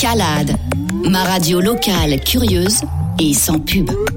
Calade, ma radio locale curieuse et sans pub.